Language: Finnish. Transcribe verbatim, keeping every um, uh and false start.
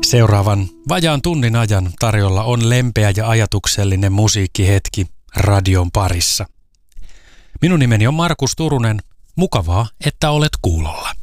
Seuraavan vajaan tunnin ajan tarjolla on lempeä ja ajatuksellinen musiikkihetki radion parissa. Minun nimeni on Markus Turunen. Mukavaa, että olet kuulolla.